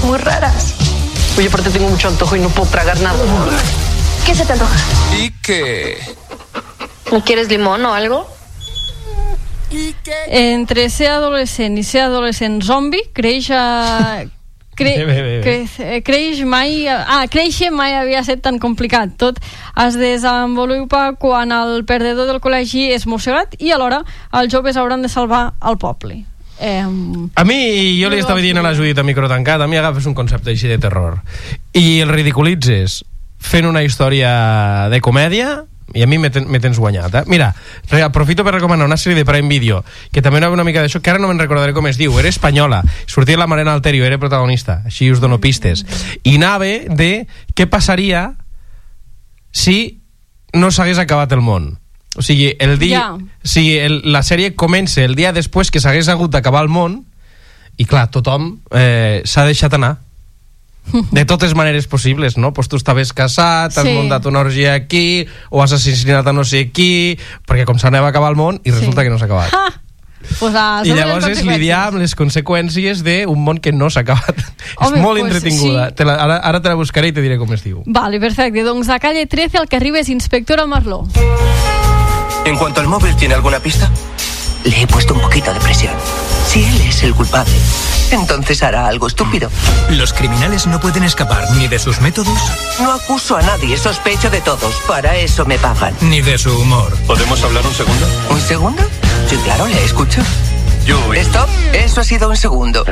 muy raras. Oye, aparte tengo mucho antojo y no puedo tragar nada. ¿Qué se te antoja? ¿Y qué? ¿No quieres limón o algo? Entre ser adolescent i ser adolescent zombi, créixer mai havia estat tan complicat. Tot es desenvolupa quan el perdedor del col·legi és mossegat i alhora els joves hauran de salvar el poble. A mi, jo li estava dient a la Judit a micro tancat, a mi agafes un concepte així de terror i el ridiculitzes fent una història de comèdia i a mi me tens guanyat, Mira, aprofito per recomanar una sèrie de Prime Video que també anava una mica d'això, que ara no me'n recordaré com es diu, era espanyola, sortia la Marina Alterio, era protagonista, així us dono pistes, i anava de què passaria si no s'hagués acabat el món. O sigui, la sèrie comença el dia després que s'hagués hagut d'acabar el món i clar, tothom s'ha deixat anar de totes maneres possibles, no? Pues tu estaves casat, has muntat una orgia aquí o has assassinat a no sé qui perquè com s'anava a acabar el món i resulta que no s'ha acabat. I llavors és lidiar amb les conseqüències d'un món que no s'ha acabat. És molt entretinguda. Ara te la buscaré i te diré com es diu. Vale, perfecte. Doncs a calle 13 al que arriba és Inspectora Marló. En cuanto al móvil, ¿tiene alguna pista? Le he puesto un poquito de presión. Si él es el culpable, entonces hará algo estúpido. ¿Los criminales no pueden escapar ni de sus métodos? No acuso a nadie, sospecho de todos. Para eso me pagan. Ni de su humor. ¿Podemos hablar un segundo? ¿Un segundo? Sí, claro, le escucho. Stop, eso ha sido un segundo.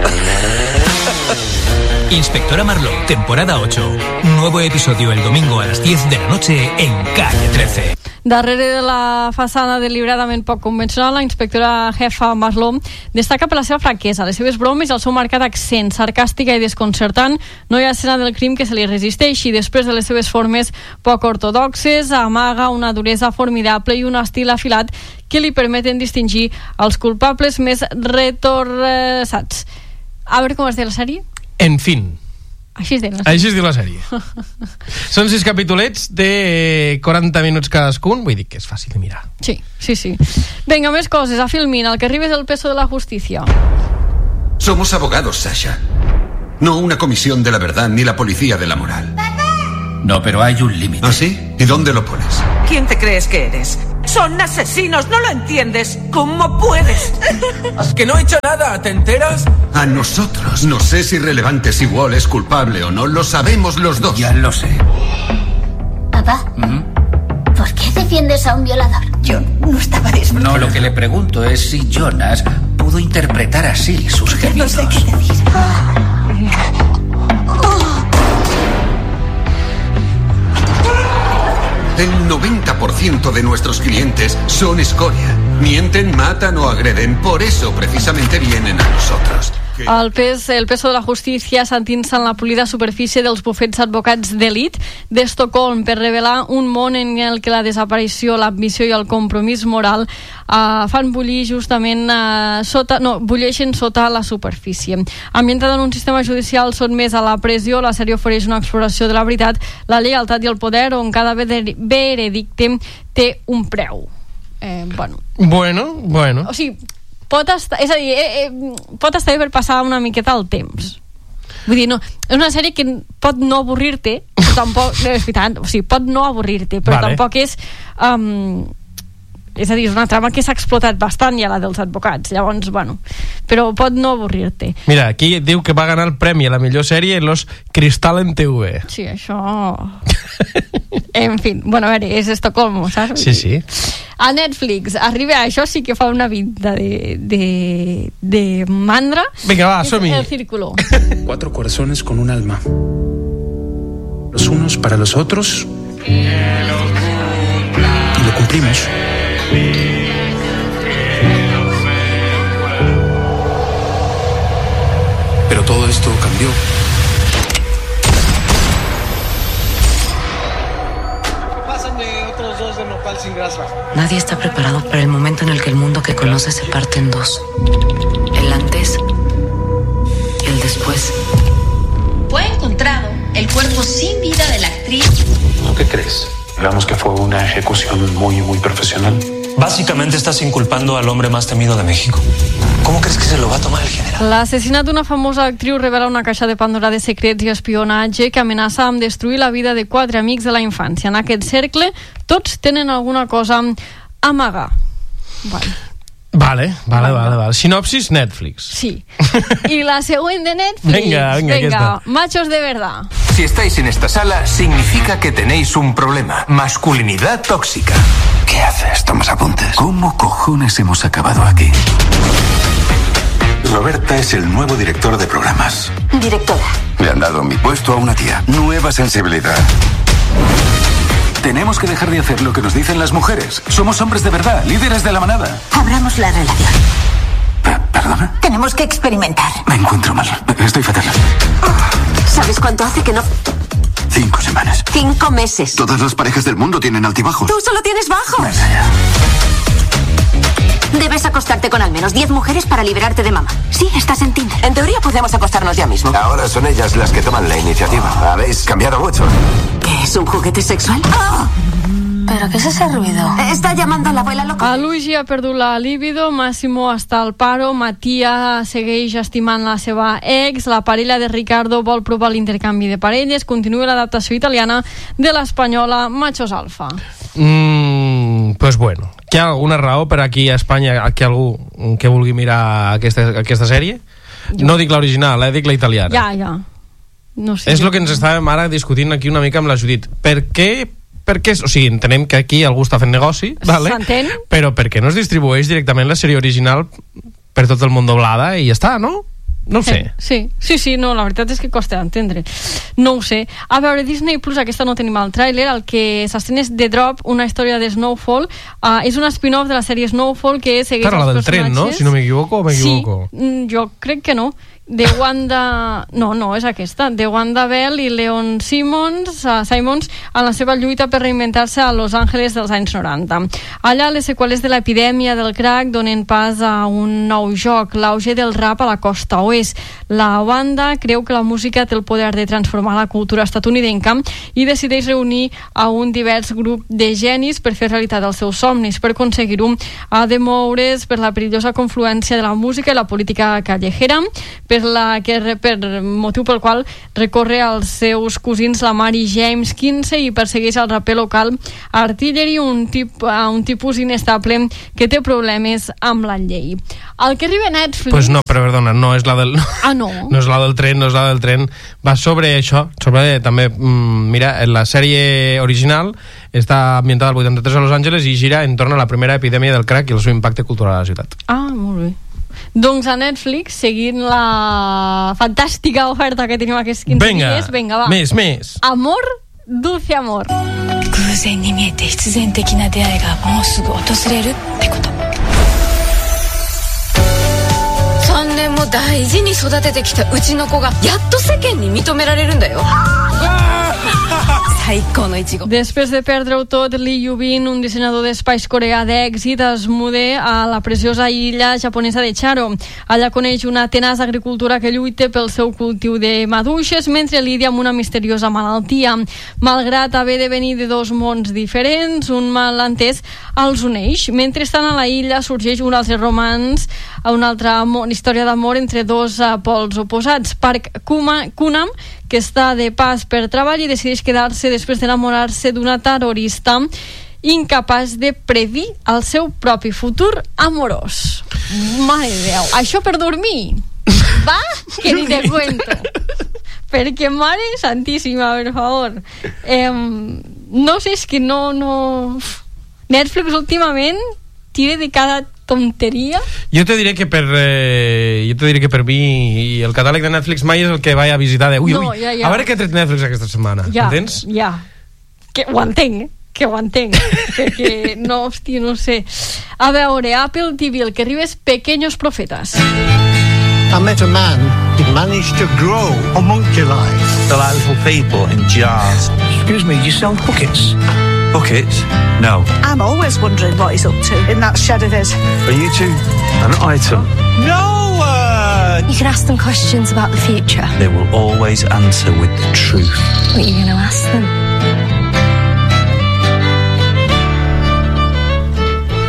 Inspectora Marló, temporada 8. Nuevo episodio el domingo a las 10 de la noche en Calle 13. Darrere de la façana deliberadament poc convencional, la inspectora jefa Marló destaca per la seva franquesa, les seves bromes i el seu marcat accent sarcàstica i desconcertant. No hi ha escena del crim que se li resisteixi. Després de les seves formes poc ortodoxes, amaga una duresa formidable i un estil afilat que li permeten distingir els culpables més retorçats. A veure com es diu la sèrie? En fin. Així es diu la sèrie. Són 6 capítolets de 40 minuts cadascun, vull dir que és fàcil de mirar. Sí. Venga, més coses. A Filmin, al que arribes el peso de la justicia. Somos abogados, Sasha. No una comisión de la verdad ni la policía de la moral. No, pero hay un límite. ¿Ah, sí? ¿Y dónde lo pones? ¿Quién te crees que eres? Son asesinos, ¿no lo entiendes? ¿Cómo puedes? ¡Que no he hecho nada! ¿Te enteras? A nosotros. No sé si relevante si Wall es culpable o no. Lo sabemos los dos. Ya lo sé. Papá, ¿por qué defiendes a un violador? Yo no estaba desnuda. No, lo que le pregunto es si Jonas pudo interpretar así sus gemidos. No sé qué decir. El 90% de nuestros clientes son escoria. Mienten, matan o agreden. Por eso, precisamente, vienen a nosotros. El peso de la justícia sentint-se en la polida superfície dels bufets advocats d'elit d'Estocolm per revelar un món en el que la desaparició, l'ambició i el compromís moral fan bullir justament bulleixen sota la superfície. Ambientada en un sistema judicial sotmès a la pressió, la sèrie ofereix una exploració de la veritat, la lleialtat i el poder, on cada veredicte té un preu. Bueno. O sigui, pot estar bé per passar una miqueta el temps. Vull dir, no, és una sèrie que pot no avorrir-te, però tampoc, és veritat, o sigui, pot no avorrir-te, però tampoc és és a dir, és una trama que s'ha explotat bastant ja, la dels advocats, llavors, però pot no avorrir-te. Mira, aquí diu que va ganar el premi a la millor sèrie en los Cristal en TV. Sí, això... En fi, a veure, és Estocolmo, saps? Sí. A Netflix arriba, això sí que fa una vida de mandra. Vinga, va, som-hi. El Círculo. 4 corazones con un alma. Los unos para los otros. Y lo cumplimos. Pero todo esto cambió. Nadie está preparado para el momento en el que el mundo que conoce se parte en dos. El antes y el después. Fue encontrado el cuerpo sin vida de la actriz. ¿Tú qué crees? Digamos que fue una ejecución muy, muy profesional. Básicamente estás inculpando al hombre más temido de México. ¿Cómo crees que se lo va a tomar el general? L'assassinat d'una famosa actriu revela una caixa de Pandora de secrets i espionatge que amenaça amb destruir la vida de 4 amics de la infància. En aquest cercle, tots tenen alguna cosa a amagar. Vale. Sinopsis Netflix. Sí. I la següent de Netflix. Venga, machos de verdad. Si estáis en esta sala, significa que tenéis un problema. Masculinidad tóxica. ¿Qué haces? ¿Tomas apuntes? ¿Cómo cojones hemos acabado aquí? Roberta es el nuevo director de programas. Directora. Le han dado mi puesto a una tía. Nueva sensibilidad. Tenemos que dejar de hacer lo que nos dicen las mujeres. Somos hombres de verdad, líderes de la manada. Abramos la relación. ¿Perdona? Tenemos que experimentar. Me encuentro mal. Estoy fatal. ¿Sabes cuánto hace que no...? 5 semanas. 5 meses. Todas las parejas del mundo tienen altibajos. Tú solo tienes bajos. Más allá. Debes acostarte con al menos 10 mujeres para liberarte de mamá. Sí, estás en Tinder. En teoría podemos acostarnos ya mismo. Ahora son ellas las que toman la iniciativa. Habéis cambiado mucho. ¿Qué es un juguete sexual? ¡Oh! ¿Pero qué es ese ruido? Está llamando a la abuela loca. A Luigi ha perdut la libido, Massimo està al paro, Matia segueix estimant la seva ex, la parella de Ricardo vol provar l'intercanvi de parelles, continua l'adaptació italiana de l'espanyola Machos Alfa. Pues bueno, hi ha alguna raó per aquí a Espanya que algú que vulgui mirar aquesta sèrie? No dic l'original, dic la italiana. Ja. No sé. És el que ens estàvem ara discutint aquí una mica amb la Judit. Per què? O sigui, entenem que aquí algú està fent negoci, vale? S'entén? Però per què no es distribueix directament la sèrie original per tot el món doblada i ja està, no? No ho sé. Sí, no, la veritat és que costa d'entendre. No ho sé. A veure, Disney Plus, aquesta no tenim el tràiler, el que s'estrena és The Drop, una història de Snowfall. És un spin-off de la sèrie Snowfall que segueix els personatges... la del tren, no? Si no m'equivoco o m'equivoco? Sí, jo crec que no. De Wanda... No, és aquesta. De Wanda Bell i Leon Simons en la seva lluita per reinventar-se a Los Angeles dels anys 90. Allà les seqüeles de l'epidèmia del crack donen pas a un nou joc, l'auge del rap a la costa oest. La Wanda creu que la música té el poder de transformar la cultura estatunidenca i decideix reunir a un divers grup de genis per fer realitat els seus somnis. Per aconseguir-ho ha de moure's per la perillosa confluència de la música i la política callejera, per motiu pel qual recorre als seus cosins la Mary James Kinsey i persegueix el raper local Artillery, un tipus inestable que té problemes amb la llei. El que arriba a Netflix... Pues no, però perdona, no és la del... no. No és la del tren, va sobre això, sobre també, mira, la sèrie original està ambientada al 83 a Los Angeles i gira entorn a la primera epidèmia del crack i el seu impacte cultural a la ciutat. Molt bé. Doncs a Netflix, seguint la fantàstica oferta que tenim aquests 15 dies, va. Més. Amor, dulce amor. 偶然に見えて必然的な出会いがもうすぐ訪れるってこと。3年も大事に育ててきたうちの子がやっと世間に認められるんだよ。 Després de perdre-ho tot, Lee Yu-bin, un dissenyador d'espais coreà d'èxit, es muda a la preciosa illa japonesa de Charo. Allà coneix una tenaç agricultura que lluita pel seu cultiu de maduixes mentre lidia amb una misteriosa malaltia. Malgrat haver de venir de dos mons diferents, un malentès els uneix. Mentre estan a la illa sorgeix un altre romanç, una altra història d'amor entre dos pols oposats. Park Kunam, que està de pas per treball i decideix quedar-se després d'enamorar-se d'una terrorista incapaç de predir el seu propi futur amorós. Mare de Déu, això per dormir va, que ni te cuento, perquè mare santíssima, per favor. No sé, és que no Netflix últimament tira de cada tonteria. Jo te diré que per mi el catàleg de Netflix mai és el que vaig a visitar de ui. A veure què ha tret Netflix aquesta setmana, entens? Ja, que ho entenc, perquè no sé. A veure, Apple TV, el que arriba és Pequeños Profetas. I met a man who managed to grow homunculi. They're like little people in jars. Excuse me, you sell buckets? Buckets? No. I'm always wondering what he's up to in that shed of his. Are you two an item? No! You can ask them questions about the future. They will always answer with the truth. What are you going to ask them?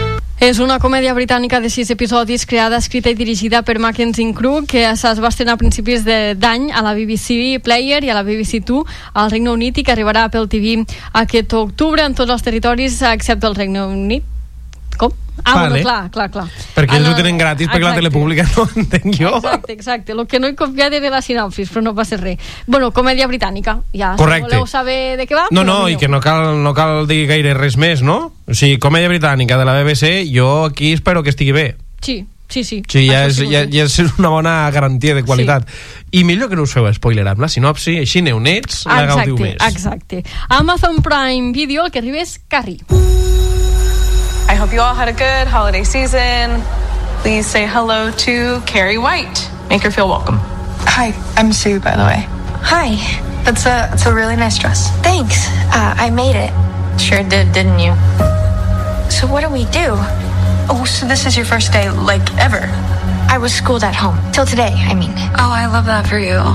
És una comèdia britànica de 6 episodis creada, escrita i dirigida per Mackenzie Crook, que es va estrenar a principis d'any a la BBC Player i a la BBC 2 al Regne Unit i que arribarà a Apple TV aquest octubre en tots els territoris excepte el Regne Unit. Com? Vale. Bueno, clar. Perquè ells ho tenen gratis, perquè la tele pública no entenc jo. Exacte. Lo que no he copiat era la sinopsis, però no passa res. Bueno, comèdia britànica. Ja, correcte. Si voleu saber de què va... No, i que no cal dir gaire res més, no? O sigui, comèdia britànica de la BBC, jo aquí espero que estigui bé. Sí. Sí, ja és una bona garantia de qualitat. Sí. I millor que no us feu spoiler amb la sinopsi, així neonets, la gaudiu més. Exacte. Amazon Prime Video, el que arriba és Carrie. I hope you all had a good holiday season. Please say hello to Carrie White. Make her feel welcome. Hi, I'm Sue, by the way. Hi. That's a really nice dress. Thanks. I made it. Sure did, didn't you? So what do we do? Oh, so this is your first day, like, ever? I was schooled at home. Till today, I mean. Oh, I love that for you.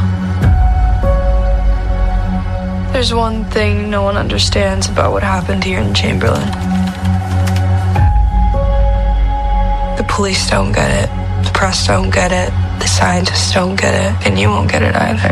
There's one thing no one understands about what happened here in Chamberlain. The police don't get it. The press don't get it. The scientists don't get it. And you won't get it either.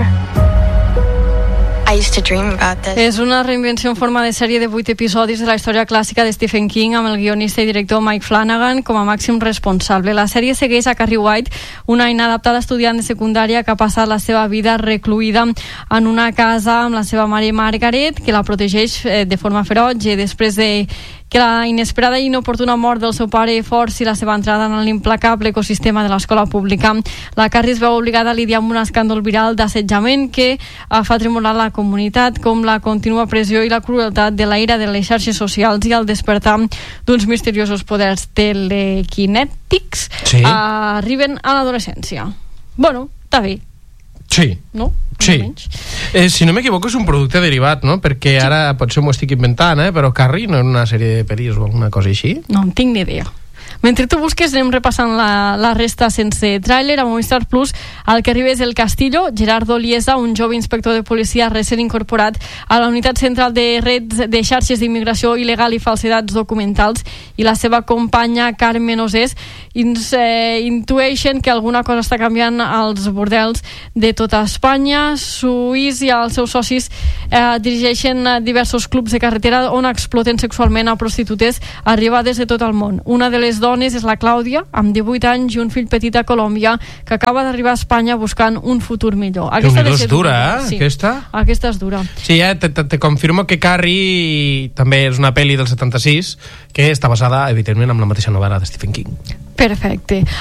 I used to dream about this. És una reinvenció en forma de sèrie de 8 episodis de la història clàssica de Stephen King amb el guionista i director Mike Flanagan com a màxim responsable. La sèrie segueix a Carrie White, una inadaptada estudiant de secundària que ha passat la seva vida recluïda en una casa amb la seva mare Margaret, que la protegeix de forma feroç i després de que la inesperada i inoportuna mort del seu pare forci la seva entrada en l'implacable ecosistema de l'escola pública. La Carrie es veu obligada a lidiar amb un escàndol viral d'assetjament que fa tremolar la comunitat, com la contínua pressió i la crueltat de la ira de les xarxes socials i el despertar d'uns misteriosos poders telequinètics arriben a l'adolescència. Bueno, està bé. Sí. No? Sí. Si no m'equivoco és un producte derivat, no? Perquè ara potser m'ho estic inventant, però Carrie no és una sèrie de pel·lis o alguna cosa així? No en tinc ni idea. Mentre tu busques anem repassant la resta sense tràiler. A Movistar Plus el que arriba és El Castillo. Gerardo Liesa, un jove inspector de policia recent incorporat a la unitat central de reds de xarxes d'immigració il·legal i falsedats documentals, i la seva companya Carmen Osés intueixen que alguna cosa està canviant als bordels de tota Espanya. Suís i els seus socis dirigeixen diversos clubs de carretera on exploten sexualment a prostitutes arribades de tot el món. Una de les dones és la Clàudia, amb 18 anys i un fill petit a Colòmbia, que acaba d'arribar a Espanya buscant un futur millor. Aquesta és dura, sí. Aquesta és dura. Sí, te confirmo que Carrie també és una pel·li del 76 que està basada, evidentment, en la mateixa novel·la de Stephen King. Perfecte.